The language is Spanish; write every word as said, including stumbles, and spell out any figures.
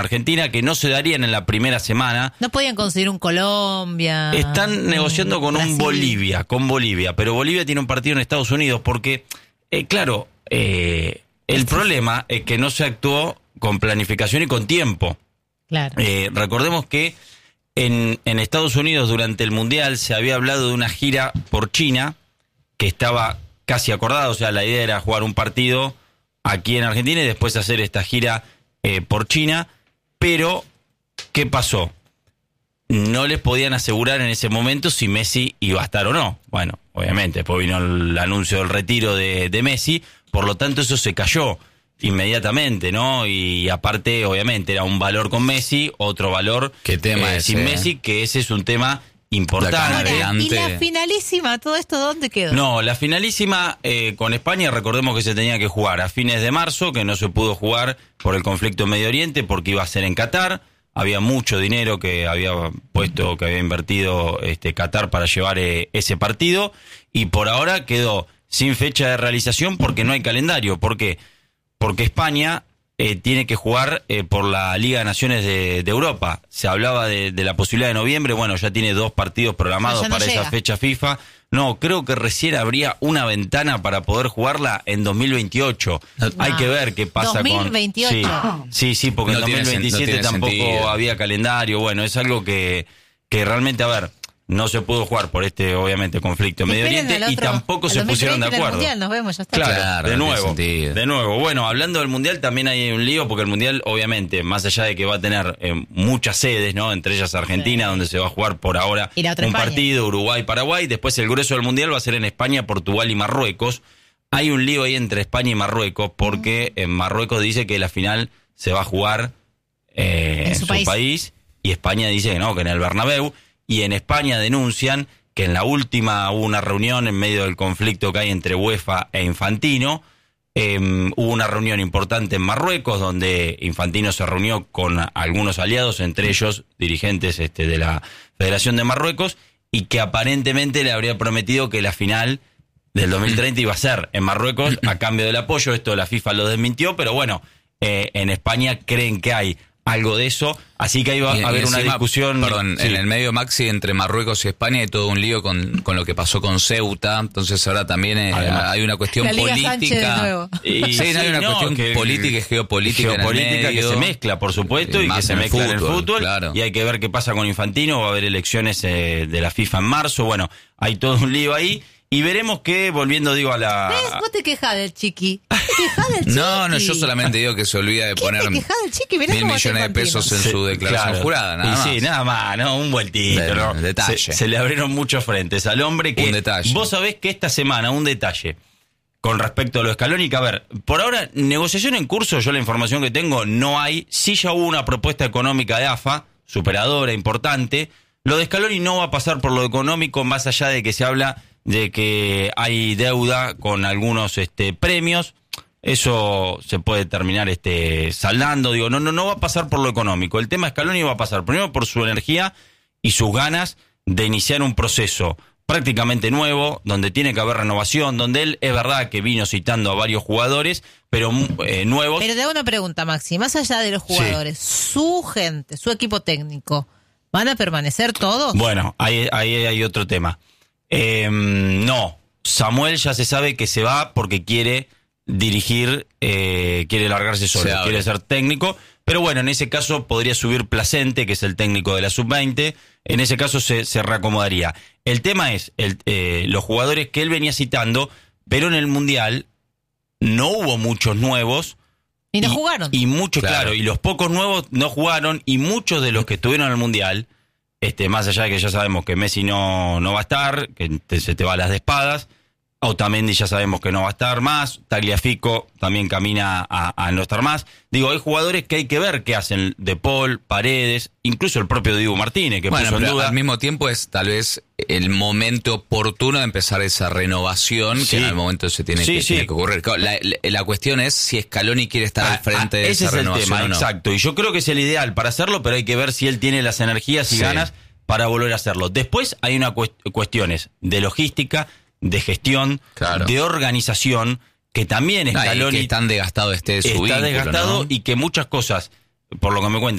Argentina, que no se darían en la primera semana. No podían conseguir un Colombia. Están negociando con Brasil. un Bolivia, con Bolivia, pero Bolivia tiene un partido en Estados Unidos porque, eh, claro, eh, el problema es que no se actuó con planificación y con tiempo. Claro. Eh, recordemos que en, en Estados Unidos durante el Mundial se había hablado de una gira por China que estaba casi acordada, o sea, la idea era jugar un partido aquí en Argentina y después hacer esta gira eh, por China. Pero, ¿qué pasó? No les podían asegurar en ese momento si Messi iba a estar o no. Bueno, obviamente, después vino el anuncio del retiro de, de Messi, por lo tanto eso se cayó inmediatamente, ¿no? Y aparte, obviamente, era un valor con Messi, otro valor ¿Qué tema eh, ese, sin eh? Messi, que ese es un tema importante. Ahora, ¿y la finalísima, todo esto dónde quedó? No, la finalísima eh, con España, recordemos que se tenía que jugar a fines de marzo, que no se pudo jugar por el conflicto en Medio Oriente, porque iba a ser en Qatar. Había mucho dinero que había puesto, que había invertido este Qatar para llevar eh, ese partido, y por ahora quedó sin fecha de realización porque no hay calendario. ¿Por qué? Porque España eh, tiene que jugar eh, por la Liga de Naciones de, de Europa. Se hablaba de, de la posibilidad de noviembre, bueno, ya tiene dos partidos programados no, no para llega. esa fecha FIFA. No, creo que recién habría una ventana para poder jugarla en dos mil veintiocho. No. Hay que ver qué pasa dos mil veintiocho. con... Sí, sí, sí, porque no en dos mil veintisiete no tampoco sentido. había calendario. Bueno, es algo que, que realmente, a ver, no se pudo jugar por este, obviamente, conflicto en Medio Oriente otro, y tampoco se pusieron de acuerdo. Mundial, nos vemos, ya está. Claro, claro de no nuevo, de nuevo. Bueno, hablando del Mundial también hay un lío porque el Mundial, obviamente, más allá de que va a tener eh, muchas sedes, ¿no? Entre ellas Argentina, sí. donde se va a jugar por ahora un España. partido, Uruguay, Paraguay. Después el grueso del Mundial va a ser en España, Portugal y Marruecos. Hay un lío ahí entre España y Marruecos porque en Marruecos dice que la final se va a jugar eh, en, en su, país. país y España dice que no, que en el Bernabéu. Y en España denuncian que en la última hubo una reunión en medio del conflicto que hay entre UEFA e Infantino. Eh, hubo una reunión importante en Marruecos donde Infantino se reunió con algunos aliados, entre ellos dirigentes este, de la Federación de Marruecos, y que aparentemente le habría prometido que la final del dos mil treinta iba a ser en Marruecos a cambio del apoyo. Esto la FIFA lo desmintió, pero bueno, eh, en España creen que hay algo de eso, así que ahí va a haber una discusión. Perdón, sí. en el medio, Maxi, entre Marruecos y España hay todo un lío con, con lo que pasó con Ceuta, entonces ahora también eh, hay una cuestión la Liga política. Y, sí, no, hay una no, cuestión que, política y geopolítica, geopolítica en el medio, que se mezcla, por supuesto, y que se mezcla en el fútbol, claro. Y hay que ver qué pasa con Infantino, va a haber elecciones eh, de la FIFA en marzo, bueno, hay todo un lío ahí. Y veremos que, volviendo, digo, a la... ¿Ves? Vos te quejás del Chiqui. Te quejás del Chiqui. No, no, yo solamente digo que se olvida de poner te quejás del Chiqui? Mirá mil millones de pesos en sí, su declaración claro. jurada, nada y más. Sí, nada más, ¿no? Un vueltito, de, ¿no? Detalle. Se, se le abrieron muchos frentes al hombre que... Un detalle. Vos sabés que esta semana, un detalle, con respecto a lo escalónico, a ver, por ahora, negociación en curso, yo la información que tengo, no hay. Sí ya hubo una propuesta económica de A F A, superadora, importante. Lo de Scaloni no va a pasar por lo económico, más allá de que se habla de que hay deuda con algunos este, premios. Eso se puede terminar este, saldando. Digo, no, no, no va a pasar por lo económico. El tema Scaloni va a pasar primero por su energía y sus ganas de iniciar un proceso prácticamente nuevo, donde tiene que haber renovación, donde él es verdad que vino citando a varios jugadores, pero eh, nuevos. Pero te hago una pregunta, Maxi, más allá de los jugadores, sí. su gente, su equipo técnico, ¿van a permanecer todos? Bueno, ahí, ahí hay otro tema. Eh, no, Samuel ya se sabe que se va porque quiere dirigir, eh, quiere largarse solo, quiere ser técnico, pero bueno, en ese caso podría subir Placente, que es el técnico de la sub veinte, en ese caso se, se reacomodaría. El tema es el, eh, los jugadores que él venía citando, pero en el Mundial no hubo muchos nuevos. Y no y, jugaron. Y muchos, claro. claro, y los pocos nuevos no jugaron, y muchos de los que estuvieron en el Mundial, este, más allá de que ya sabemos que Messi no, no va a estar, que te, se te va a las de espadas, Otamendi ya sabemos que no va a estar más, Tagliafico también camina a, a no estar más. Digo, hay jugadores que hay que ver qué hacen, De Paul, Paredes, incluso el propio Diego Martínez, que bueno, puso en pero duda. Al mismo tiempo es tal vez el momento oportuno de empezar esa renovación, sí. que en el momento se tiene, sí, que, sí. tiene que ocurrir. La, la, la cuestión es si Scaloni quiere estar ah, al frente ah, de esa renovación. Ese es el tema, o no. Exacto. Y yo creo que es el ideal para hacerlo, pero hay que ver si él tiene las energías y sí. ganas para volver a hacerlo. Después hay unas cuest- cuestiones de logística, de gestión, claro. de organización, que también Scaloni... No, que tan desgastado esté de su Está vínculo, desgastado, ¿no? Y que muchas cosas por lo que me cuentan.